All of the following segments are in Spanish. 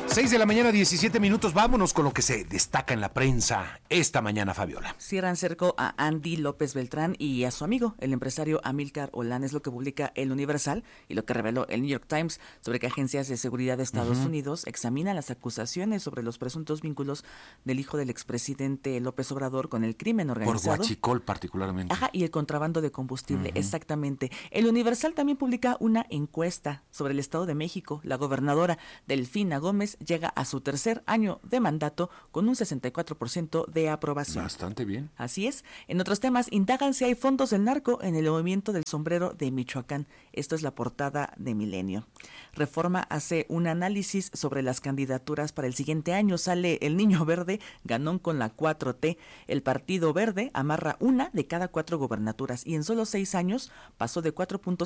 6:17 a.m. Vámonos con lo que se destaca en la prensa esta mañana, Fabiola. Cierran cerco a Andy López Beltrán y a su amigo, el empresario Amílcar Olán. Es lo que publica El Universal y lo que reveló el New York Times sobre que agencias de seguridad de Estados Unidos examinan las acusaciones sobre los presuntos vínculos del hijo del expresidente López Obrador con el crimen organizado. Por huachicol particularmente. Ajá, y el contrabando de combustible, exactamente. El Universal también publica una encuesta sobre el Estado de México. La gobernadora Delfina Gómez llega a su tercer año de mandato con un 64% de aprobación. Bastante bien. Así es. En otros temas, indagan si hay fondos del narco en el movimiento del sombrero de Michoacán. Esto es la portada de Milenio. Reforma hace un análisis sobre las candidaturas para el siguiente año. Sale el Niño Verde, ganón con la 4T. El Partido Verde amarra una de cada 4 gobernaturas y en solo 6 años pasó de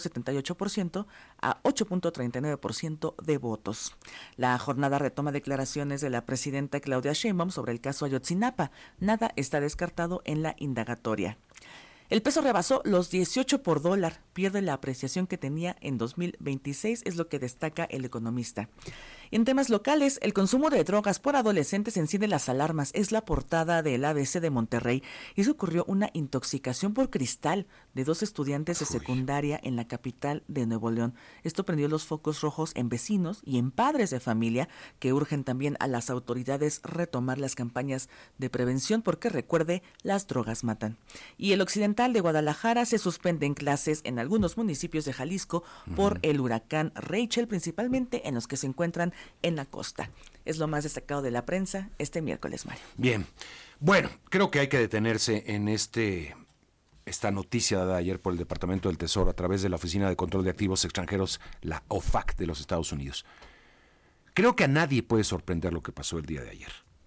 4.78% a 8.39% de votos. La jornada retoma declaraciones de la presidenta Claudia Sheinbaum sobre el caso Ayotzinapa. Nada está descartado en la indagatoria. El peso rebasó los 18 por dólar, pierde la apreciación que tenía en 2026, es lo que destaca El Economista. En temas locales, el consumo de drogas por adolescentes enciende las alarmas, es la portada del ABC de Monterrey. Y se ocurrió una intoxicación por cristal de 2 estudiantes de secundaria en la capital de Nuevo León. Esto prendió los focos rojos en vecinos y en padres de familia que urgen también a las autoridades retomar las campañas de prevención porque, recuerde, las drogas matan. Y el occidental de Guadalajara se suspenden clases en algunos municipios de Jalisco por el huracán Rachel, principalmente en los que se encuentran en la costa. Es lo más destacado de la prensa este miércoles, Mario. Bien. Bueno, creo que hay que detenerse en esta noticia dada ayer por el Departamento del Tesoro a través de la Oficina de Control de Activos Extranjeros, la OFAC de los Estados Unidos. Creo que a nadie puede sorprender lo que pasó el día de ayer.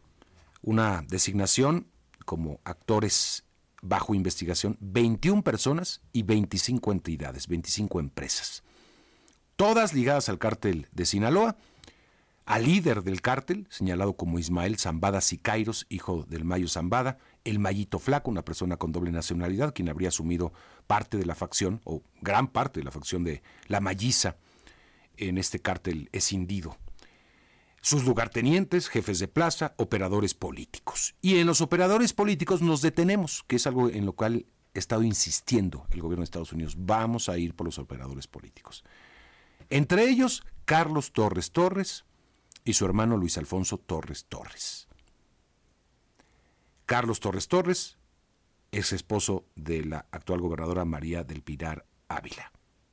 Una designación como actores bajo investigación, 21 personas y 25 entidades, 25 empresas. Todas ligadas al cártel de Sinaloa, al líder del cártel, señalado como Ismael Zambada Sicairos, hijo del Mayo Zambada, el Mayito Flaco, una persona con doble nacionalidad, quien habría asumido parte de la facción, o gran parte de la facción de la Malliza, en este cártel escindido. Sus lugartenientes, jefes de plaza, operadores políticos. Y en los operadores políticos nos detenemos, que es algo en lo cual ha estado insistiendo el gobierno de Estados Unidos. Vamos a ir por los operadores políticos. Entre ellos, Carlos Torres Torres y su hermano Luis Alfonso Torres Torres. Carlos Torres Torres, ex esposo de la actual gobernadora María del Pilar Ávila.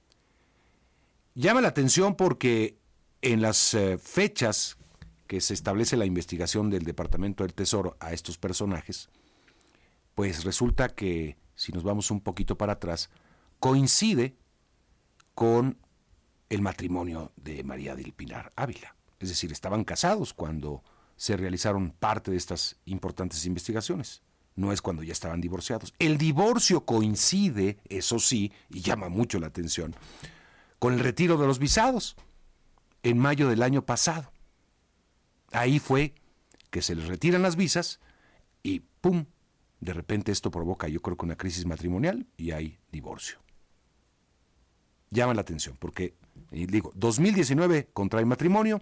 Llama la atención porque en las fechas que se establece la investigación del Departamento del Tesoro a estos personajes, pues resulta que, si nos vamos un poquito para atrás, coincide con el matrimonio de María del Pilar Ávila. Es decir, estaban casados cuando se realizaron parte de estas importantes investigaciones. No es cuando ya estaban divorciados. El divorcio coincide, eso sí, y llama mucho la atención, con el retiro de los visados en mayo del año pasado. Ahí fue que se les retiran las visas y ¡pum! De repente esto provoca, yo creo que una crisis matrimonial y hay divorcio. Llama la atención porque, digo, 2019 contrae matrimonio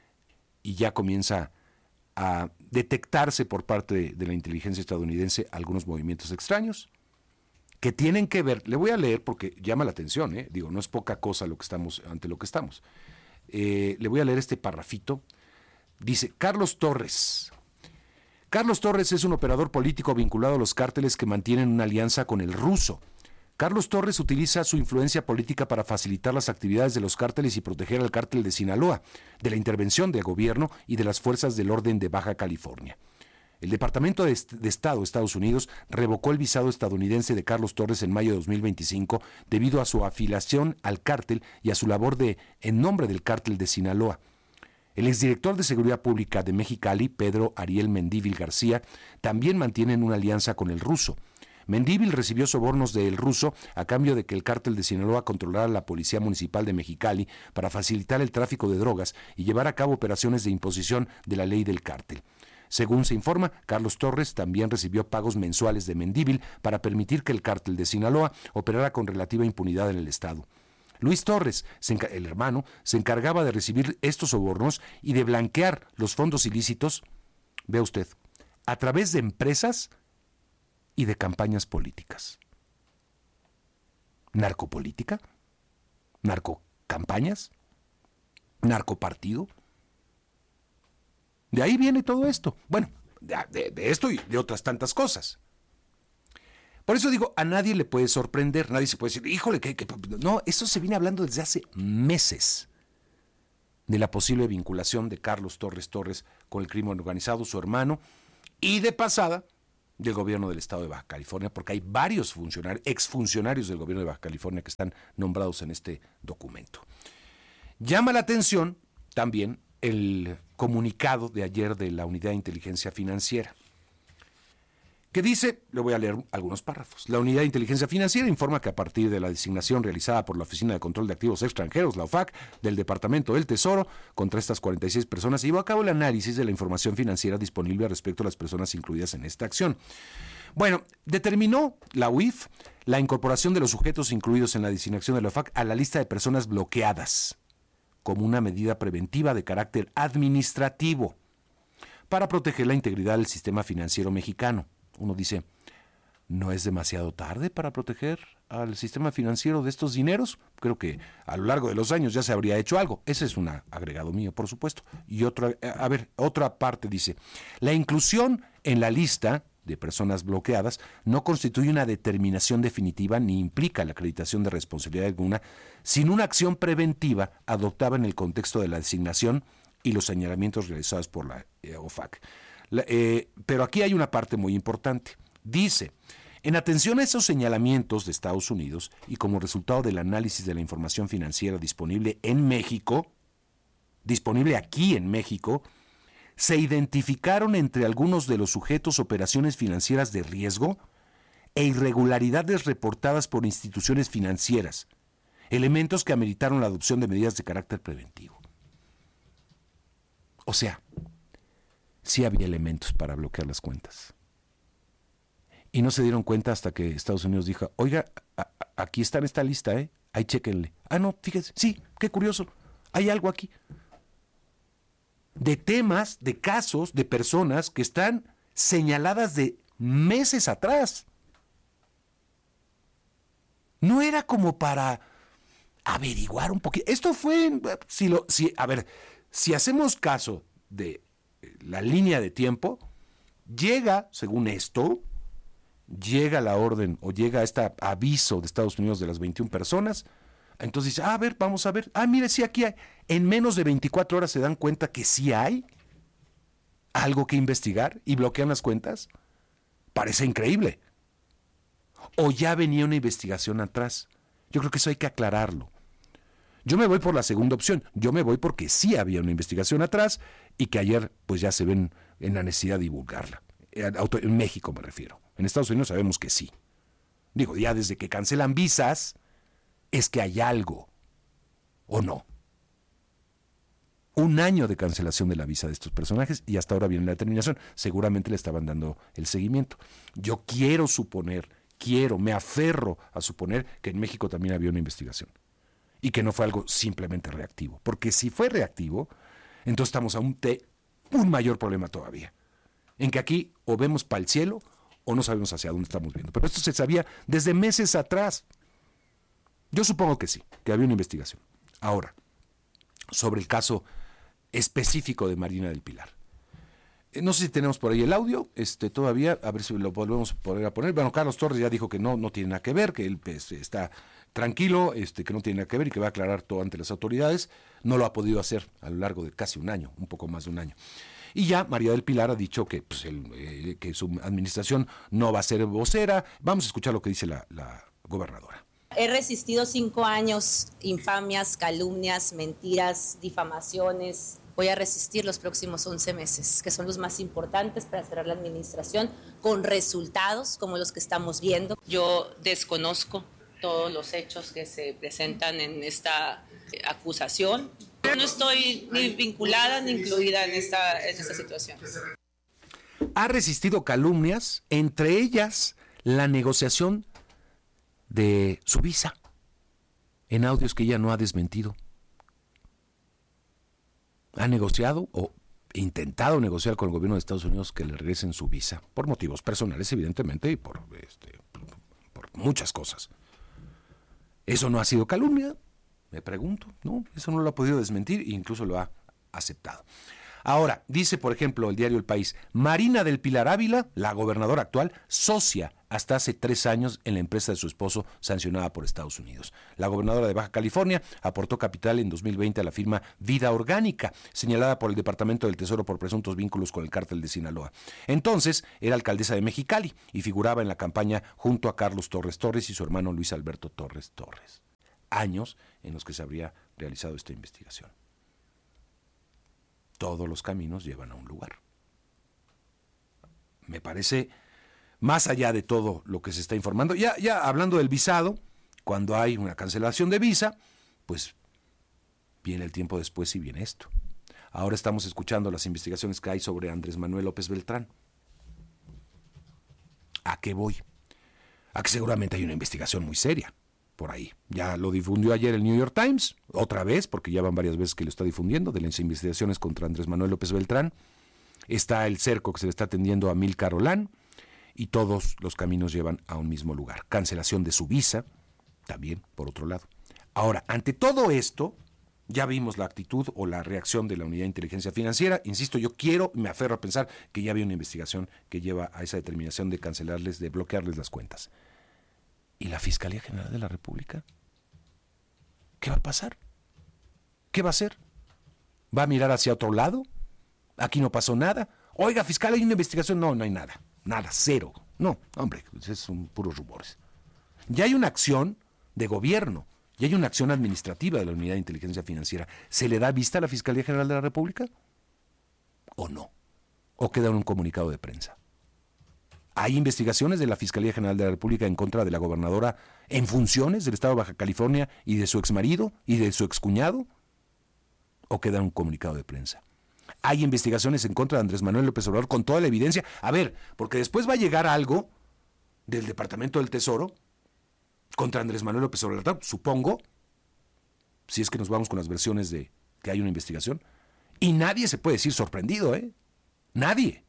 y ya comienza a detectarse por parte de la inteligencia estadounidense algunos movimientos extraños que tienen que ver, le voy a leer porque llama la atención, digo, no es poca cosa ante lo que estamos. Le voy a leer este parrafito. Dice, Carlos Torres. Carlos Torres es un operador político vinculado a los cárteles que mantienen una alianza con el ruso. Carlos Torres utiliza su influencia política para facilitar las actividades de los cárteles y proteger al cártel de Sinaloa, de la intervención del gobierno y de las fuerzas del orden de Baja California. El Departamento de Estado de Estados Unidos revocó el visado estadounidense de Carlos Torres en mayo de 2025 debido a su afiliación al cártel y a su labor en nombre del cártel de Sinaloa. El exdirector de Seguridad Pública de Mexicali, Pedro Ariel Mendívil García, también mantienen una alianza con el ruso. Mendívil recibió sobornos del ruso a cambio de que el cártel de Sinaloa controlara la Policía Municipal de Mexicali para facilitar el tráfico de drogas y llevar a cabo operaciones de imposición de la ley del cártel. Según se informa, Carlos Torres también recibió pagos mensuales de Mendívil para permitir que el cártel de Sinaloa operara con relativa impunidad en el estado. Luis Torres, el hermano, se encargaba de recibir estos sobornos y de blanquear los fondos ilícitos, vea usted, a través de empresas y de campañas políticas. ¿Narcopolítica? ¿Narcocampañas? ¿Narcopartido? De ahí viene todo esto. Bueno, de esto y de otras tantas cosas. Por eso digo, a nadie le puede sorprender, nadie se puede decir, híjole, no, eso se viene hablando desde hace meses, de la posible vinculación de Carlos Torres con el crimen organizado, su hermano, y de pasada, del gobierno del estado de Baja California, porque hay varios exfuncionarios del gobierno de Baja California que están nombrados en este documento. Llama la atención también el comunicado de ayer de la Unidad de Inteligencia Financiera, que dice, le voy a leer algunos párrafos. La Unidad de Inteligencia Financiera informa que a partir de la designación realizada por la Oficina de Control de Activos Extranjeros, la OFAC, del Departamento del Tesoro, contra estas 46 personas, se llevó a cabo el análisis de la información financiera disponible respecto a las personas incluidas en esta acción. Bueno, determinó la UIF la incorporación de los sujetos incluidos en la designación de la OFAC a la lista de personas bloqueadas, como una medida preventiva de carácter administrativo, para proteger la integridad del sistema financiero mexicano. Uno dice, ¿no es demasiado tarde para proteger al sistema financiero de estos dineros? Creo que a lo largo de los años ya se habría hecho algo. Ese es un agregado mío, por supuesto. Y otra parte dice, la inclusión en la lista de personas bloqueadas no constituye una determinación definitiva ni implica la acreditación de responsabilidad alguna, sin una acción preventiva adoptada en el contexto de la designación y los señalamientos realizados por la OFAC. Pero aquí hay una parte muy importante. Dice, en atención a esos señalamientos de Estados Unidos y como resultado del análisis de la información financiera disponible en México, disponible aquí en México, se identificaron entre algunos de los sujetos operaciones financieras de riesgo e irregularidades reportadas por instituciones financieras, elementos que ameritaron la adopción de medidas de carácter preventivo. O sea, sí había elementos para bloquear las cuentas. Y no se dieron cuenta hasta que Estados Unidos dijo, oiga, aquí está en esta lista, ahí chéquenle. Ah, no, fíjense, sí, qué curioso, hay algo aquí. De temas, de casos, de personas que están señaladas de meses atrás. No era como para averiguar un poquito. Esto fue, si hacemos caso de la línea de tiempo, llega, según esto, llega la orden o llega este aviso de Estados Unidos de las 21 personas, entonces dice, vamos a ver, mire, sí, aquí hay, en menos de 24 horas se dan cuenta que sí hay algo que investigar y bloquean las cuentas. Parece increíble. O ya venía una investigación atrás. Yo creo que eso hay que aclararlo. Yo me voy por la segunda opción. Yo me voy porque sí había una investigación atrás y que ayer pues ya se ven en la necesidad de divulgarla. En México me refiero. En Estados Unidos sabemos que sí. Digo, ya desde que cancelan visas es que hay algo. ¿O no? 1 año de cancelación de la visa de estos personajes y hasta ahora viene la determinación. Seguramente le estaban dando el seguimiento. Yo quiero suponer, me aferro a suponer que en México también había una investigación. Y que no fue algo simplemente reactivo. Porque si fue reactivo, entonces estamos a un mayor problema todavía. En que aquí o vemos para el cielo o no sabemos hacia dónde estamos viendo. Pero esto se sabía desde meses atrás. Yo supongo que sí, que había una investigación. Ahora, sobre el caso específico de Marina del Pilar. No sé si tenemos por ahí el audio, todavía, a ver si lo volvemos a poder poner. Bueno, Carlos Torres ya dijo que no tiene nada que ver, que él está tranquilo, que no tiene nada que ver y que va a aclarar todo ante las autoridades. No lo ha podido hacer a lo largo de casi 1 año, un poco más de 1 año. Y ya María del Pilar ha dicho que, que su administración no va a ser vocera. Vamos a escuchar lo que dice la gobernadora. He resistido 5 años, infamias, calumnias, mentiras, difamaciones. Voy a resistir los próximos 11 meses, que son los más importantes para cerrar la administración con resultados como los que estamos viendo. Yo desconozco todos los hechos que se presentan en esta acusación. Yo no estoy ni vinculada ni incluida en esta situación. Ha resistido calumnias, entre ellas la negociación de su visa. en audios que ella no ha desmentido. Ha negociado o intentado negociar con el gobierno de Estados Unidos que le regresen su visa, por motivos personales, evidentemente, y por muchas cosas. ¿Eso no ha sido calumnia? Me pregunto. No, eso no lo ha podido desmentir e incluso lo ha aceptado. Ahora, dice, por ejemplo, el diario El País, Marina del Pilar Ávila, la gobernadora actual, socia hasta hace 3 años en la empresa de su esposo sancionada por Estados Unidos. La gobernadora de Baja California aportó capital en 2020 a la firma Vida Orgánica, señalada por el Departamento del Tesoro por presuntos vínculos con el cártel de Sinaloa. Entonces, era alcaldesa de Mexicali y figuraba en la campaña junto a Carlos Torres Torres y su hermano Luis Alberto Torres Torres. Años en los que se habría realizado esta investigación. Todos los caminos llevan a un lugar. Me parece, más allá de todo lo que se está informando, ya hablando del visado, cuando hay una cancelación de visa, pues viene el tiempo después y viene esto. Ahora estamos escuchando las investigaciones que hay sobre Andrés Manuel López Beltrán. ¿A qué voy? A que seguramente hay una investigación muy seria por ahí. Ya lo difundió ayer el New York Times, otra vez, porque ya van varias veces que lo está difundiendo, de las investigaciones contra Andrés Manuel López Beltrán. Está el cerco que se le está tendiendo a Amílcar Olán, y todos los caminos llevan a un mismo lugar. Cancelación de su visa, también, por otro lado. Ahora, ante todo esto, ya vimos la actitud o la reacción de la Unidad de Inteligencia Financiera. Insisto, yo me aferro a pensar que ya había una investigación que lleva a esa determinación de cancelarles, de bloquearles las cuentas. ¿Y la Fiscalía General de la República? ¿Qué va a pasar? ¿Qué va a hacer? ¿Va a mirar hacia otro lado? ¿Aquí no pasó nada? Oiga, fiscal, ¿hay una investigación? No, no hay nada. Nada, cero. No, hombre, son puros rumores. Ya hay una acción de gobierno, ya hay una acción administrativa de la Unidad de Inteligencia Financiera. ¿Se le da vista a la Fiscalía General de la República? ¿O no? ¿O queda en un comunicado de prensa? ¿Hay investigaciones de la Fiscalía General de la República en contra de la gobernadora en funciones del Estado de Baja California y de su exmarido y de su excuñado? ¿O queda en un comunicado de prensa? ¿Hay investigaciones en contra de Andrés Manuel López Obrador con toda la evidencia? A ver, porque después va a llegar algo del Departamento del Tesoro contra Andrés Manuel López Obrador, supongo, si es que nos vamos con las versiones de que hay una investigación, y nadie se puede decir sorprendido, ¿eh? Nadie.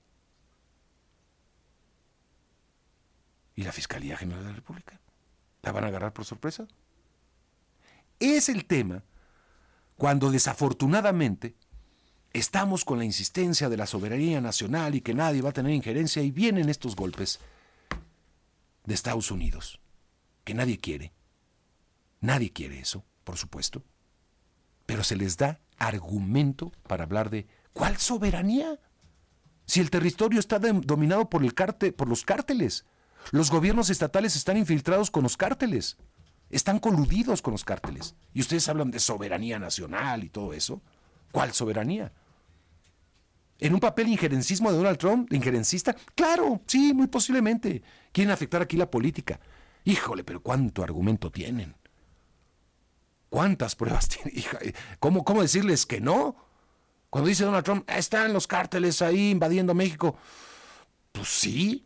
¿Y la Fiscalía General de la República? ¿La van a agarrar por sorpresa? Es el tema cuando desafortunadamente estamos con la insistencia de la soberanía nacional y que nadie va a tener injerencia, y vienen estos golpes de Estados Unidos, que nadie quiere. Nadie quiere eso, por supuesto. Pero se les da argumento para hablar de ¿cuál soberanía? Si el territorio está dominado por los cárteles. Los gobiernos estatales están infiltrados con los cárteles. Están coludidos con los cárteles. Y ustedes hablan de soberanía nacional y todo eso. ¿Cuál soberanía? ¿En un papel injerencismo de Donald Trump? ¿Injerencista? Claro, sí, muy posiblemente. Quieren afectar aquí la política. Híjole, pero ¿cuánto argumento tienen? ¿Cuántas pruebas tienen? ¿Cómo decirles que no? Cuando dice Donald Trump, están los cárteles ahí invadiendo México. Pues sí.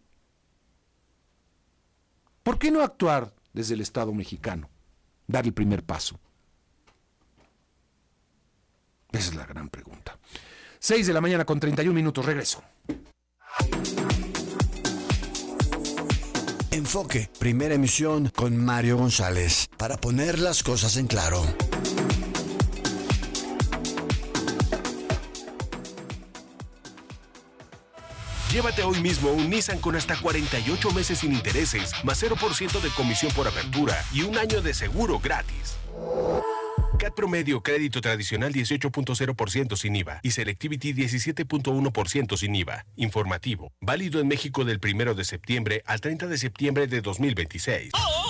¿Por qué no actuar desde el Estado mexicano? Dar el primer paso. Esa es la gran pregunta. 6 de la mañana con 31 minutos, regreso. Enfoque, primera emisión con Mario González, para poner las cosas en claro. Llévate hoy mismo un Nissan con hasta 48 meses sin intereses, más 0% de comisión por apertura y un año de seguro gratis. CAT promedio crédito tradicional 18.0% sin IVA y Selectivity 17.1% sin IVA. Informativo. Válido en México del 1 de septiembre al 30 de septiembre de 2026.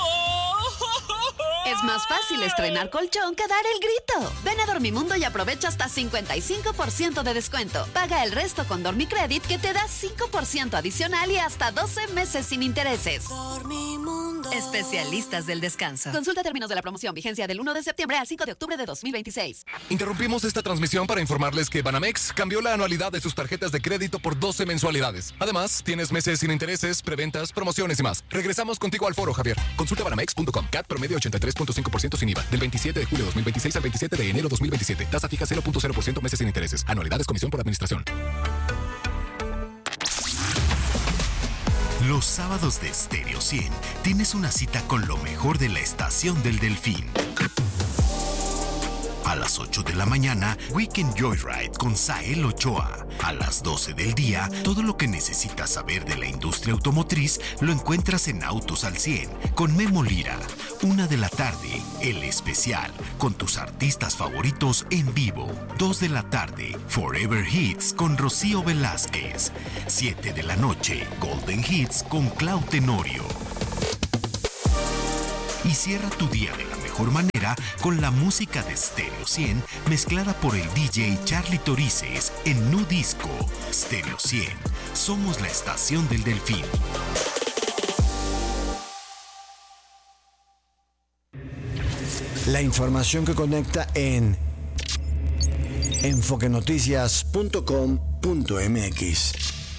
Es más fácil estrenar colchón que dar el grito. Ven a Dormimundo y aprovecha hasta 55% de descuento. Paga el resto con Dormicredit, que te da 5% adicional y hasta 12 meses sin intereses. Dormimundo. Especialistas del descanso. Consulta términos de la promoción. Vigencia del 1 de septiembre al 5 de octubre de 2026. Interrumpimos esta transmisión para informarles que Banamex cambió la anualidad de sus tarjetas de crédito por 12 mensualidades. Además, tienes meses sin intereses, preventas, promociones y más. Regresamos contigo al foro, Javier. Consulta banamex.com. CAT promedio 83.5% sin IVA. Del 27 de julio 2026 al 27 de enero 2027. Tasa fija 0.0% meses sin intereses. Anualidades, comisión por administración. Los sábados de Stereo 100 tienes una cita con lo mejor de la Estación del Delfín. A las 8 de la mañana, Weekend Joyride con Sael Ochoa. A las 12 del día, todo lo que necesitas saber de la industria automotriz lo encuentras en Autos al 100 con Memo Lira. 1 de la tarde, El Especial, con tus artistas favoritos en vivo. 2 de la tarde, Forever Hits con Rocío Velázquez. 7 de la noche, Golden Hits con Clau Tenorio. Y cierra tu día de la mejor manera con la música de Stereo 100 mezclada por el DJ Charlie Torices en Nu Disco. Stereo 100, somos la estación del Delfín. La información que conecta en enfoquenoticias.com.mx.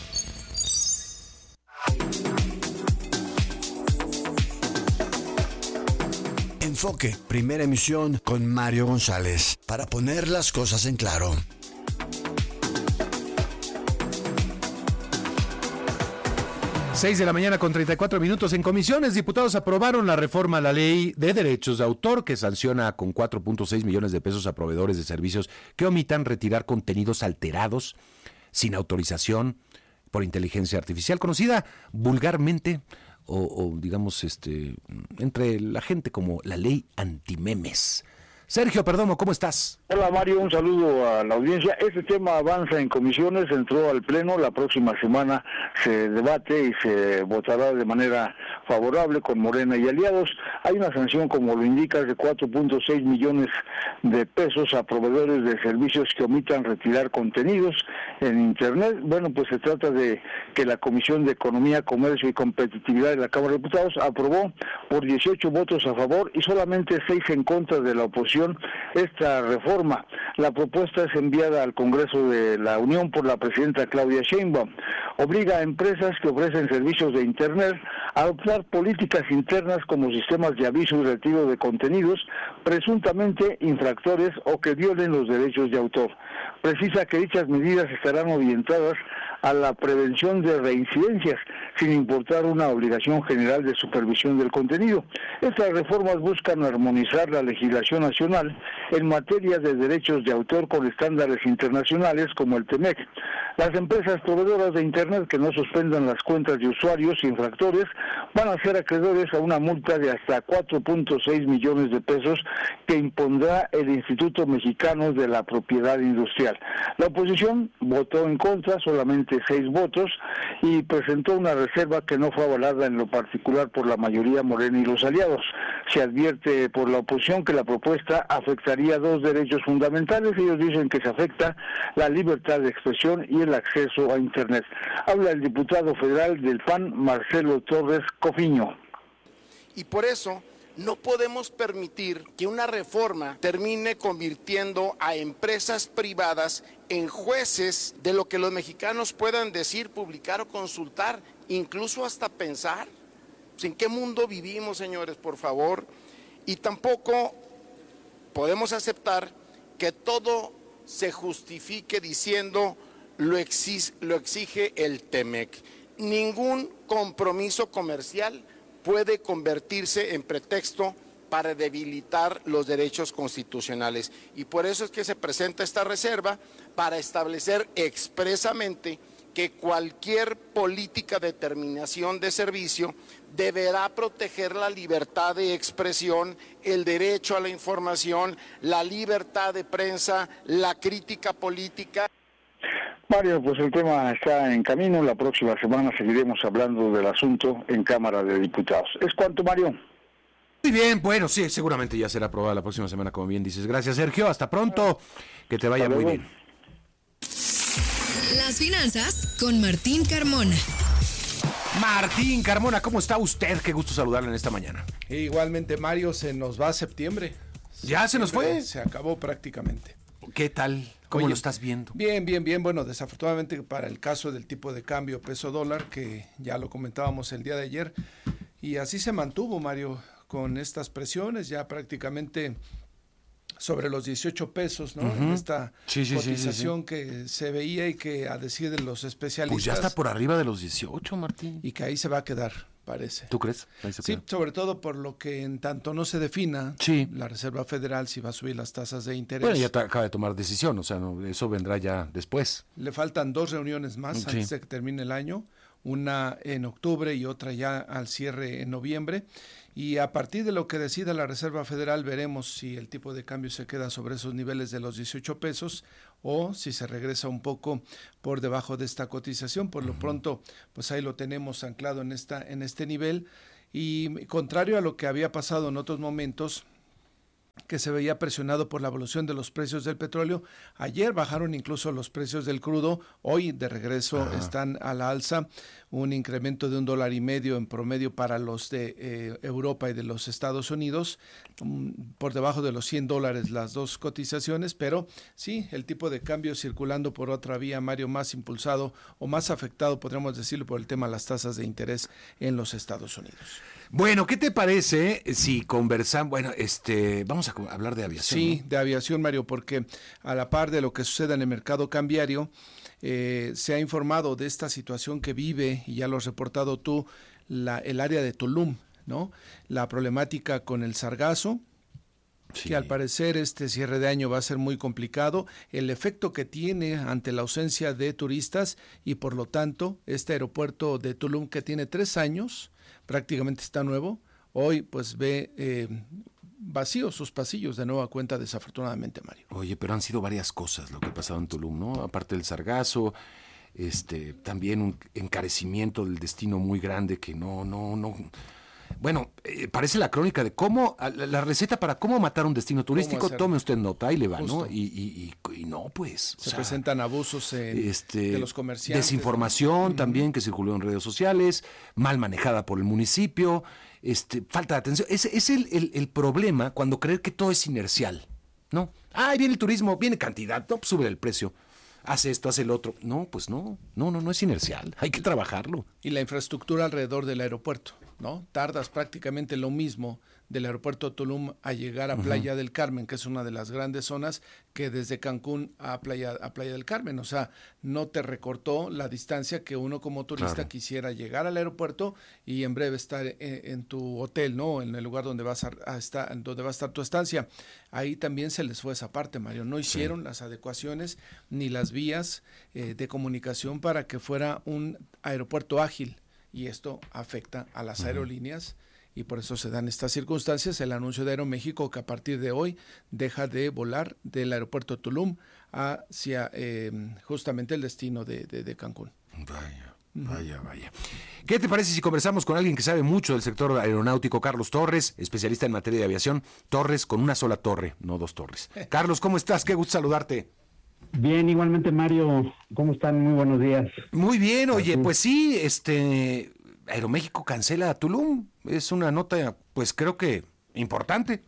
Enfoque, primera emisión con Mario González, para poner las cosas en claro. Seis de la mañana con 34 minutos. En comisiones, diputados aprobaron la reforma a la ley de derechos de autor que sanciona con 4.6 millones de pesos a proveedores de servicios que omitan retirar contenidos alterados sin autorización por inteligencia artificial, conocida vulgarmente o digamos entre la gente como la ley antimemes. Sergio Perdomo, ¿cómo estás? Hola Mario, un saludo a la audiencia. Este tema avanza en comisiones, entró al Pleno, la próxima semana se debate y se votará de manera favorable con Morena y aliados. Hay una sanción, como lo indicas, de 4.6 millones de pesos a proveedores de servicios que omitan retirar contenidos en Internet. Bueno, pues se trata de que la Comisión de Economía, Comercio y Competitividad de la Cámara de Diputados aprobó por 18 votos a favor y solamente 6 en contra de la oposición esta reforma. La propuesta es enviada al Congreso de la Unión por la presidenta Claudia Sheinbaum. Obliga a empresas que ofrecen servicios de Internet a adoptar políticas internas como sistemas de aviso y retiro de contenidos presuntamente infractores o que violen los derechos de autor. Precisa que dichas medidas estarán orientadas a la prevención de reincidencias, sin importar una obligación general de supervisión del contenido. Estas reformas buscan armonizar la legislación nacional en materia de derechos de autor con estándares internacionales como el TEMEC. Las empresas proveedoras de Internet que no suspendan las cuentas de usuarios infractores van a ser acreedores a una multa de hasta 4.6 millones de pesos que impondrá el Instituto Mexicano de la Propiedad Industrial. La oposición votó en contra, solamente 6 votos, y presentó una reserva que no fue avalada en lo particular por la mayoría Morena y los aliados. Se advierte por la oposición que la propuesta afectaría 2 derechos fundamentales. Ellos dicen que se afecta la libertad de expresión y el acceso a Internet. Habla el diputado federal del PAN, Marcelo Torres Cofiño. Y por eso no podemos permitir que una reforma termine convirtiendo a empresas privadas en jueces de lo que los mexicanos puedan decir, publicar o consultar, incluso hasta pensar. ¿En qué mundo vivimos, señores, por favor? Y tampoco podemos aceptar que todo se justifique diciendo lo exige el TEMEC. Ningún compromiso comercial puede convertirse en pretexto para debilitar los derechos constitucionales. Y por eso es que se presenta esta reserva, para establecer expresamente que cualquier política de terminación de servicio deberá proteger la libertad de expresión, el derecho a la información, la libertad de prensa, la crítica política. Mario, pues el tema está en camino. La próxima semana seguiremos hablando del asunto en Cámara de Diputados. ¿Es cuanto, Mario? Muy bien, bueno, sí, seguramente ya será aprobada la próxima semana, como bien dices. Gracias, Sergio. Hasta pronto. Que te vaya muy bien. Las finanzas con Martín Carmona. Martín Carmona, ¿cómo está usted? Qué gusto saludarle en esta mañana. Igualmente, Mario, se nos va a septiembre. ¿Ya se nos fue? Se acabó prácticamente. ¿Qué tal? ¿Cómo lo estás viendo? Bien. Bueno, desafortunadamente para el caso del tipo de cambio peso-dólar, que ya lo comentábamos el día de ayer, y así se mantuvo, Mario, con estas presiones, ya prácticamente sobre los 18 pesos, ¿no? En esta cotización que se veía y que, a decir de los especialistas... Pues ya está por arriba de los 18, Martín. Y que ahí se va a quedar, parece. ¿Tú crees? Sí, sobre todo por lo que en tanto no se defina la Reserva Federal si va a subir las tasas de interés. Bueno, ya acaba de tomar decisión, o sea, eso vendrá ya después. Le faltan 2 reuniones más antes de que termine el año, una en octubre y otra ya al cierre en noviembre. Y a partir de lo que decida la Reserva Federal veremos si el tipo de cambio se queda sobre esos niveles de los 18 pesos o si se regresa un poco por debajo de esta cotización. Por lo pronto, pues ahí lo tenemos anclado en este nivel. Y contrario a lo que había pasado en otros momentos, que se veía presionado por la evolución de los precios del petróleo. Ayer bajaron incluso los precios del crudo, hoy de regreso están a la alza, un incremento de $1.50 en promedio para los de Europa y de los Estados Unidos, por debajo de los $100 las dos cotizaciones, pero sí, el tipo de cambio circulando por otra vía, Mario, más impulsado o más afectado, podríamos decirlo, por el tema de las tasas de interés en los Estados Unidos. Bueno, ¿qué te parece si conversamos? Bueno, vamos a hablar de aviación. Sí, ¿no? De aviación, Mario, porque a la par de lo que sucede en el mercado cambiario, se ha informado de esta situación que vive, y ya lo has reportado tú, el área de Tulum, ¿no? La problemática con el sargazo, que al parecer este cierre de año va a ser muy complicado, el efecto que tiene ante la ausencia de turistas y por lo tanto este aeropuerto de Tulum, que tiene 3 años, prácticamente está nuevo, hoy pues ve vacíos sus pasillos de nueva cuenta, desafortunadamente, Mario. Oye, pero han sido varias cosas lo que ha pasado en Tulum, ¿no? Aparte del sargazo, también un encarecimiento del destino muy grande que no. Bueno, parece la crónica de cómo, la receta para cómo matar un destino turístico, tome usted nota, ahí le va, justo, ¿no? Y no, pues. Se presentan abusos de los comerciantes. Desinformación también que circuló en redes sociales, mal manejada por el municipio, falta de atención. Ese es el problema cuando creer que todo es inercial, ¿no? Ahí viene el turismo, viene cantidad, no, pues sube el precio. Hace esto, hace el otro. No, pues no es inercial, hay que trabajarlo. Y la infraestructura alrededor del aeropuerto, ¿no? Tardas prácticamente lo mismo del aeropuerto de Tulum a llegar a Playa del Carmen, que es una de las grandes zonas, que desde Cancún a Playa del Carmen. O sea, no te recortó la distancia que uno como turista quisiera llegar al aeropuerto y en breve estar en tu hotel, ¿no? En el lugar donde va a estar tu estancia. Ahí también se les fue esa parte, Mario. No hicieron las adecuaciones ni las vías de comunicación para que fuera un aeropuerto ágil. Y esto afecta a las aerolíneas y por eso se dan estas circunstancias. El anuncio de Aeroméxico que a partir de hoy deja de volar del aeropuerto de Tulum hacia justamente el destino de Cancún. Vaya. ¿Qué te parece si conversamos con alguien que sabe mucho del sector aeronáutico? Carlos Torres, especialista en materia de aviación. Torres con una sola torre, no 2 torres. Carlos, ¿cómo estás? Qué gusto saludarte. Bien, igualmente, Mario. ¿Cómo están? Muy buenos días. Muy bien, oye, pues sí, Aeroméxico cancela a Tulum. Es una nota, pues creo que importante.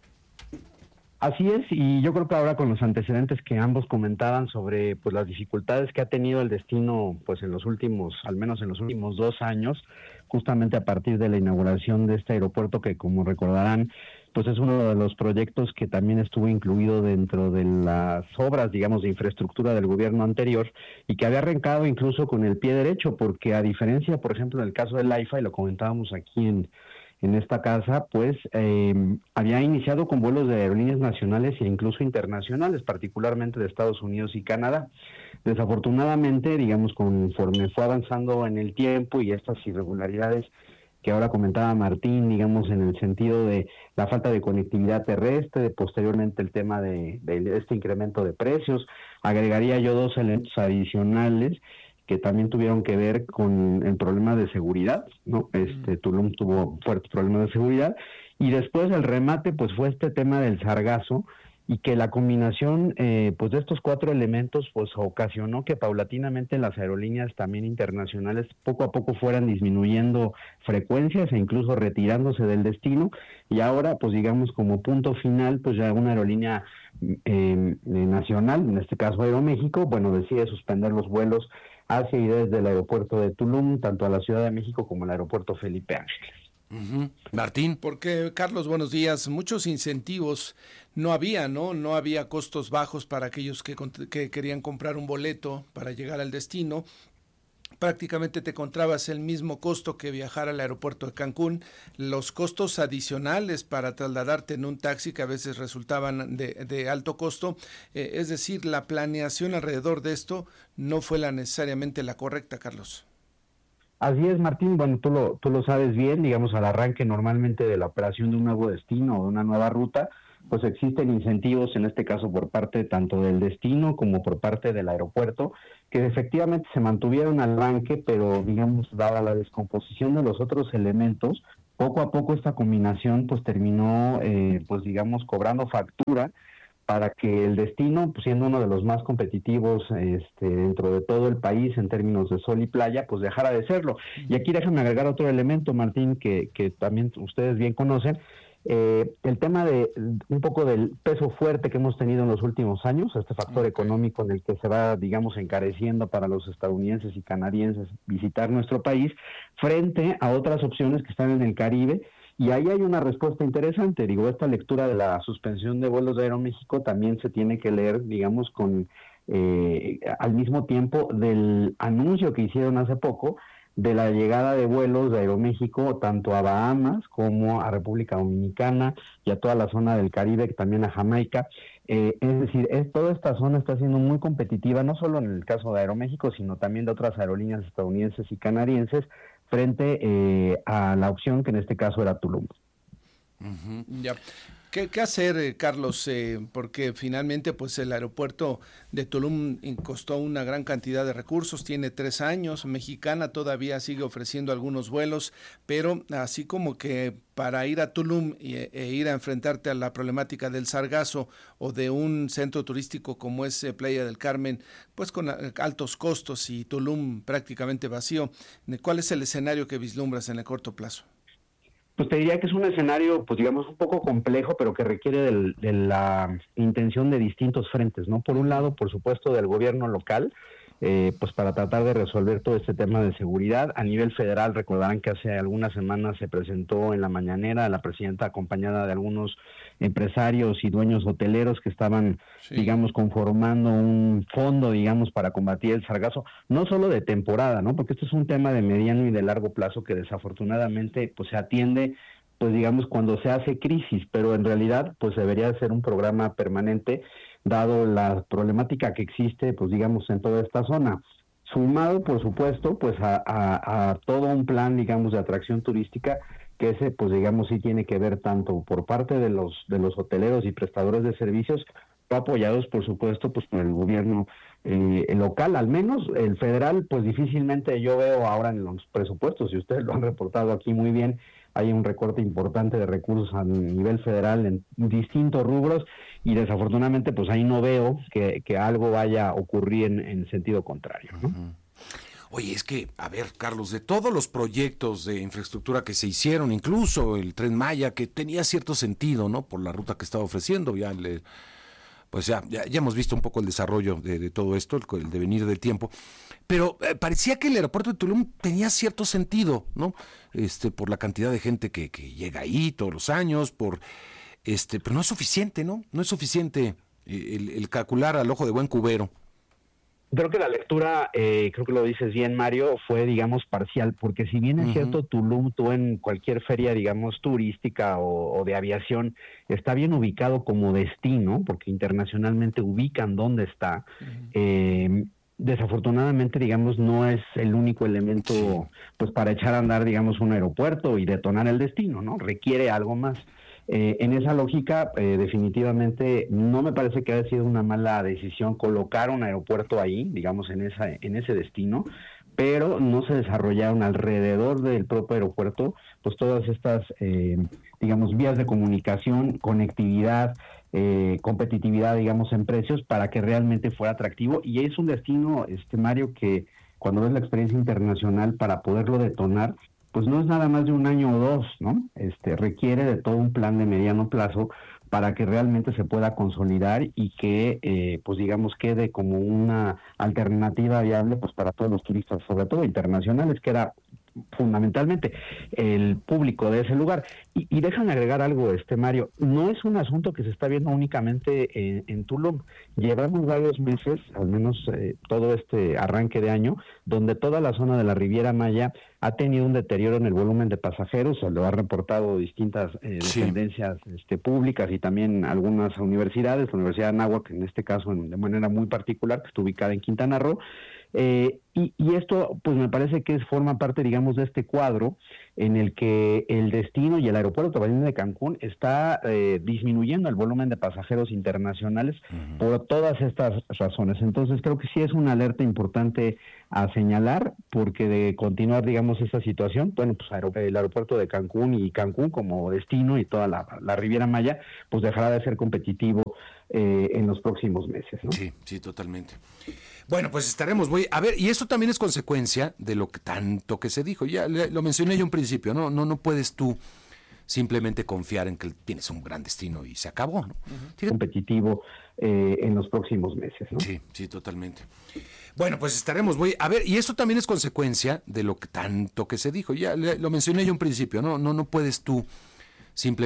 Así es, y yo creo que ahora con los antecedentes que ambos comentaban sobre pues las dificultades que ha tenido el destino pues al menos en los últimos 2 años, justamente a partir de la inauguración de este aeropuerto que, como recordarán, pues es uno de los proyectos que también estuvo incluido dentro de las obras, digamos, de infraestructura del gobierno anterior y que había arrancado incluso con el pie derecho, porque a diferencia, por ejemplo, del caso del AIFA, y lo comentábamos aquí en esta casa, pues había iniciado con vuelos de aerolíneas nacionales e incluso internacionales, particularmente de Estados Unidos y Canadá. Desafortunadamente, digamos, conforme fue avanzando en el tiempo y estas irregularidades que ahora comentaba Martín, digamos, en el sentido de la falta de conectividad terrestre, posteriormente el tema de este incremento de precios, agregaría yo 2 elementos adicionales que también tuvieron que ver con el problema de seguridad, ¿no? Tulum tuvo fuertes problemas de seguridad, y después el remate pues fue este tema del sargazo, y que la combinación pues de estos 4 elementos pues ocasionó que paulatinamente las aerolíneas también internacionales poco a poco fueran disminuyendo frecuencias e incluso retirándose del destino, y ahora pues digamos como punto final pues ya una aerolínea nacional, en este caso Aeroméxico, bueno, decide suspender los vuelos hacia y desde el aeropuerto de Tulum, tanto a la Ciudad de México como al aeropuerto Felipe Ángeles. Martín. Porque, Carlos, buenos días. Muchos incentivos no había, ¿no? No había costos bajos para aquellos que querían comprar un boleto para llegar al destino. Prácticamente te encontrabas el mismo costo que viajar al aeropuerto de Cancún. Los costos adicionales para trasladarte en un taxi que a veces resultaban de alto costo. Es decir, la planeación alrededor de esto no fue necesariamente la correcta, Carlos. Así es, Martín. Bueno, tú lo sabes bien, digamos, al arranque normalmente de la operación de un nuevo destino o de una nueva ruta, pues existen incentivos, en este caso por parte tanto del destino como por parte del aeropuerto, que efectivamente se mantuvieron al arranque, pero digamos, dada la descomposición de los otros elementos, poco a poco esta combinación pues terminó, pues digamos, cobrando factura, para que el destino, pues, siendo uno de los más competitivos dentro de todo el país en términos de sol y playa, pues dejara de serlo. Y aquí déjame agregar otro elemento, Martín, que también ustedes bien conocen, el tema de un poco del peso fuerte que hemos tenido en los últimos años, este factor económico en el que se va, digamos, encareciendo para los estadounidenses y canadienses visitar nuestro país, frente a otras opciones que están en el Caribe. Y ahí hay una respuesta interesante. Digo, esta lectura de la suspensión de vuelos de Aeroméxico también se tiene que leer, digamos, con al mismo tiempo del anuncio que hicieron hace poco de la llegada de vuelos de Aeroméxico tanto a Bahamas como a República Dominicana y a toda la zona del Caribe, también a Jamaica. Es decir, toda esta zona está siendo muy competitiva, no solo en el caso de Aeroméxico, sino también de otras aerolíneas estadounidenses y canadienses, frente a la opción que en este caso era Tulum. Ya. ¿Qué hacer, Carlos? Porque finalmente pues el aeropuerto de Tulum costó una gran cantidad de recursos, tiene 3 años, Mexicana todavía sigue ofreciendo algunos vuelos, pero así como que para ir a Tulum e ir a enfrentarte a la problemática del sargazo o de un centro turístico como es Playa del Carmen, pues con altos costos y Tulum prácticamente vacío, ¿cuál es el escenario que vislumbras en el corto plazo? Pues te diría que es un escenario, pues digamos, un poco complejo, pero que requiere de la intención de distintos frentes, ¿no? Por un lado, por supuesto, del gobierno local, pues para tratar de resolver todo este tema de seguridad. A nivel federal, recordarán que hace algunas semanas se presentó en la mañanera la presidenta acompañada de algunos empresarios y dueños hoteleros que estaban, digamos, conformando un fondo, digamos, para combatir el sargazo, no solo de temporada, ¿no? Porque esto es un tema de mediano y de largo plazo que desafortunadamente pues se atiende, pues digamos, cuando se hace crisis, pero en realidad pues debería ser un programa permanente, dado la problemática que existe, pues digamos, en toda esta zona. Sumado, por supuesto, pues a todo un plan, digamos, de atracción turística, que ese, pues digamos, sí tiene que ver tanto por parte de los hoteleros y prestadores de servicios, apoyados, por supuesto, pues por el gobierno local, al menos el federal, pues difícilmente yo veo ahora en los presupuestos, y ustedes lo han reportado aquí muy bien, hay un recorte importante de recursos a nivel federal en distintos rubros, y desafortunadamente pues ahí no veo que algo vaya a ocurrir en sentido contrario, ¿no? Oye, es que, a ver, Carlos, de todos los proyectos de infraestructura que se hicieron, incluso el Tren Maya, que tenía cierto sentido, ¿no? Por la ruta que estaba ofreciendo, ya hemos visto un poco el desarrollo de todo esto, el devenir del tiempo, pero parecía que el aeropuerto de Tulum tenía cierto sentido, ¿no? Por la cantidad de gente que llega ahí todos los años, pero no es suficiente, ¿no? No es suficiente el calcular al ojo de buen cubero. Creo que la lectura, creo que lo dices bien, Mario, fue, digamos, parcial, porque si bien es cierto, Tulum, tú en cualquier feria, digamos, turística o de aviación, está bien ubicado como destino, porque internacionalmente ubican dónde está, desafortunadamente, digamos, no es el único elemento, pues, para echar a andar, digamos, un aeropuerto y detonar el destino, ¿no? Requiere algo más. En esa lógica, definitivamente no me parece que haya sido una mala decisión colocar un aeropuerto ahí, digamos, en ese destino, pero no se desarrollaron alrededor del propio aeropuerto, pues todas estas, digamos, vías de comunicación, conectividad, competitividad, digamos, en precios para que realmente fuera atractivo. Y es un destino, Mario, que cuando ves la experiencia internacional para poderlo detonar, pues no es nada más de un año o dos, ¿no? Requiere de todo un plan de mediano plazo para que realmente se pueda consolidar y que, pues digamos, quede como una alternativa viable pues para todos los turistas, sobre todo internacionales, que era fundamentalmente el público de ese lugar. Y déjame agregar algo, Mario, no es un asunto que se está viendo únicamente en Tulum. Llevamos varios meses, al menos todo este arranque de año, donde toda la zona de la Riviera Maya ha tenido un deterioro en el volumen de pasajeros, se lo ha reportado distintas dependencias públicas y también algunas universidades, la Universidad de Anáhuac, en este caso de manera muy particular, que está ubicada en Quintana Roo. Y esto, pues me parece que forma parte, digamos, de este cuadro en el que el destino y el aeropuerto de Cancún está disminuyendo el volumen de pasajeros internacionales por todas estas razones. Entonces creo que sí es una alerta importante a señalar, porque de continuar, digamos, esta situación, bueno, pues el aeropuerto de Cancún y Cancún como destino y toda la Riviera Maya, pues dejará de ser competitivo en los próximos meses, ¿no? Sí, totalmente. Bueno, pues estaremos, a ver, y esto también es consecuencia de lo que tanto que se dijo, ya lo mencioné yo en principio, no puedes tú simplemente confiar en que tienes un gran destino y se acabó, ¿no? Competitivo en los próximos meses, ¿no? Sí, totalmente. Bueno, pues estaremos, a ver, y esto también es consecuencia de lo que tanto que se dijo, ya lo mencioné yo en principio, no puedes tú simplemente